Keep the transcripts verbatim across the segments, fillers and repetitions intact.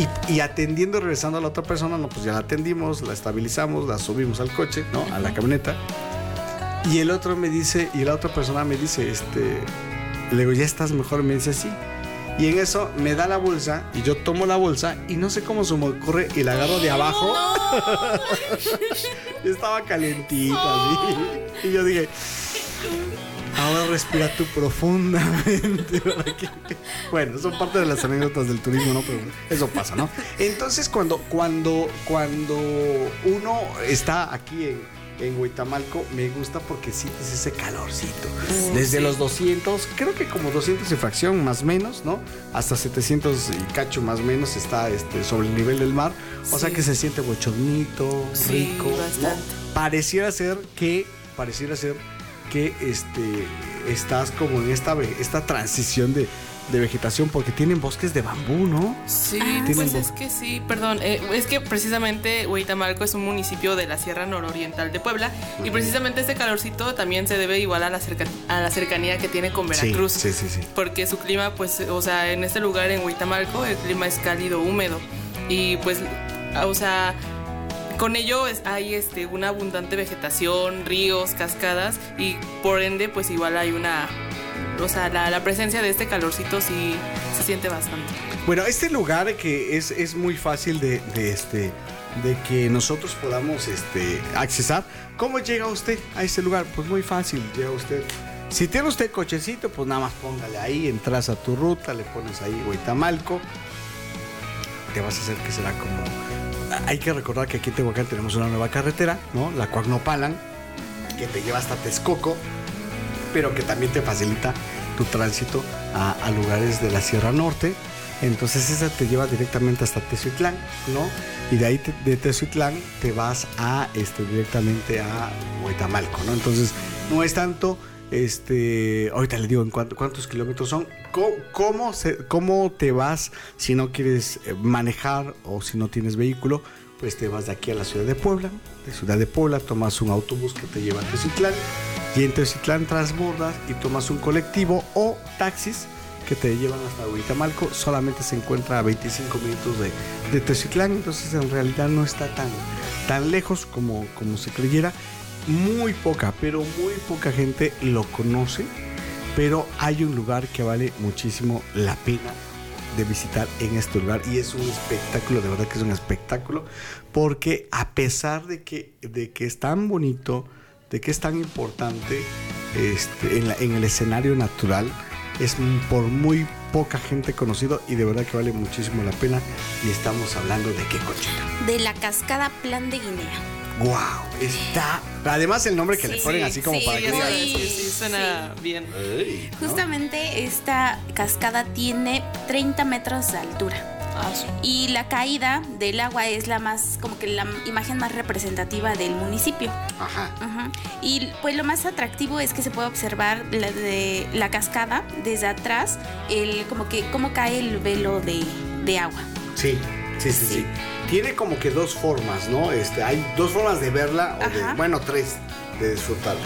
Y, y atendiendo, regresando a la otra persona, no, pues ya la atendimos, la estabilizamos, la subimos al coche, ¿no? A la camioneta. Y el otro me dice, y la otra persona me dice, este, le digo, ¿ya estás mejor? Me dice, sí. Y en eso me da la bolsa y yo tomo la bolsa y no sé cómo se me ocurre y la agarro de abajo. Estaba calentita, así. Y yo dije, ahora respira tú profundamente. Bueno, son parte de las anécdotas del turismo, ¿no? Pero eso pasa, ¿no? Entonces, cuando, cuando, cuando uno está aquí en, en Huitamalco, me gusta porque sientes ese calorcito. Uh, Desde sí. los doscientos, creo que como doscientos y fracción, más o menos, ¿no? Hasta setecientos y cacho, más o menos, está este, sobre el nivel del mar. O sí. sea que se siente bochornito, sí, rico, ¿no? Pareciera ser que, pareciera ser que este, estás como en esta, esta transición de, de vegetación, porque tienen bosques de bambú, ¿no? Sí, ah, pues es que sí, perdón, eh, es que precisamente Huitamalco es un municipio de la Sierra Nororiental de Puebla, uh-huh. y precisamente este calorcito también se debe igual a la, cerca, a la cercanía que tiene con Veracruz. Sí, sí, sí, sí. Porque su clima, pues, o sea, en este lugar, en Huitamalco, el clima es cálido, húmedo, y pues, o sea, con ello es, hay este, una abundante vegetación, ríos, cascadas, y por ende, pues igual hay una... O sea, la, la presencia de este calorcito sí se siente bastante. Bueno, este lugar que es, es muy fácil de, de, este, de que nosotros podamos este, accesar. ¿Cómo llega usted a este lugar? Pues muy fácil, llega usted. Si tiene usted cochecito, pues nada más póngale ahí, entras a tu ruta, le pones ahí Huitamalco. Te vas a hacer que será como... Hay que recordar que aquí en Tehuacán tenemos una nueva carretera, ¿no? La Coacnopalan, que te lleva hasta Texcoco, pero que también te facilita tu tránsito a, a lugares de la Sierra Norte. Entonces esa te lleva directamente hasta Teziutlán, ¿no? Y de ahí te, de Teziutlán te vas a este, directamente a Huitamalco, ¿no? Entonces no es tanto, este, ahorita le digo en cuánto, cuántos kilómetros son, cómo, cómo, se, cómo te vas si no quieres manejar o si no tienes vehículo, pues te vas de aquí a la ciudad de Puebla. De ciudad de Puebla tomas un autobús que te lleva a Teziutlán. Y en Teziutlán transbordas y tomas un colectivo o taxis que te llevan hasta Huitamalco. Solamente se encuentra a veinticinco minutos de, de Teziutlán, entonces en realidad no está tan, tan lejos como, como se creyera. Muy poca, pero muy poca gente lo conoce, pero hay un lugar que vale muchísimo la pena de visitar en este lugar y es un espectáculo, de verdad que es un espectáculo, porque a pesar de que, de que es tan bonito, de que es tan importante este, en, la, en el escenario natural, es por muy poca gente conocido y de verdad que vale muchísimo la pena. Y estamos hablando de qué, Conchita. De la cascada Plan de Guinea. Wow, está. Además el nombre que sí, le ponen así como sí, para que diga. Sí, sí, sí, suena sí. bien. Ey, ¿no? Justamente esta cascada tiene treinta metros de altura. Ah, sí. Y la caída del agua es la más, como que la imagen más representativa del municipio. Ajá. Uh-huh. Y pues lo más atractivo es que se puede observar la, de, la cascada desde atrás, el, como que cómo cae el velo de, de agua. Sí, sí, sí, sí, sí. Tiene como que dos formas, ¿no? Este, hay dos formas de verla, o de, bueno, tres, de disfrutarla,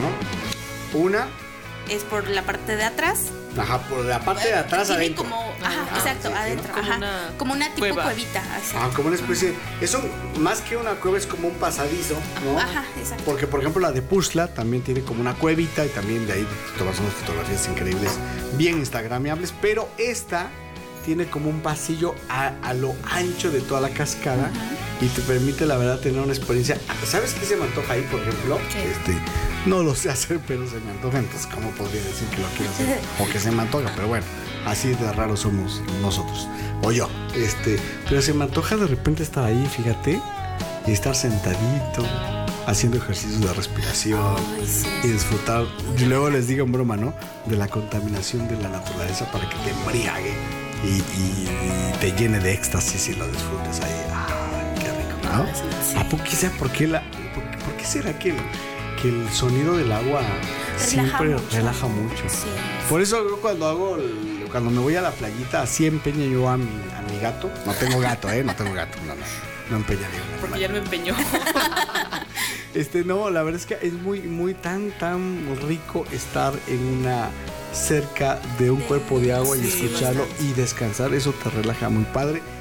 ¿no? Una es por la parte de atrás. Ajá, por la parte de atrás tiene adentro. Como, ajá, ah, exacto, sí, adentro. Como ajá, una, como una tipo cueva. Cuevita. Exacto. Ah, como una especie. Eso, más que una cueva, es como un pasadizo, ¿no? Ajá, exacto. Porque, por ejemplo, la de Puzla también tiene como una cuevita y también de ahí tomas unas fotografías increíbles, bien instagramiables. Pero esta tiene como un pasillo a, a lo ancho de toda la cascada. Uh-huh. Y te permite, la verdad, tener una experiencia. ¿Sabes qué se me antoja ahí, por ejemplo? ¿Qué? Este. No lo sé hacer, pero se me antoja. Entonces, ¿cómo podría decir que lo quiero hacer? O que se me antoja, pero bueno, así de raros somos nosotros. O yo. Este, pero se me antoja de repente estar ahí, fíjate, y estar sentadito, haciendo ejercicios de respiración. Ay, sí, y disfrutar. Y luego les digo en broma, ¿no? De la contaminación de la naturaleza para que te embriague y, y, y te llene de éxtasis y lo disfrutes ahí. ¡Ay, qué rico! ¿No? Sí. ¿A poco quizá por qué la, por, por qué será que el, que el sonido del agua relaja siempre mucho. relaja mucho? Sí. Por eso yo cuando hago, el, cuando me voy a la playita, así empeño yo a mi, a mi gato. No tengo gato, ¿eh? No tengo gato, no, no. No empeñaría. Porque ya me empeñó. Este, no, la verdad es que es muy, muy tan, tan rico estar en una cerca de un cuerpo de agua y sí, escucharlo bastante. y descansar. Eso te relaja muy padre.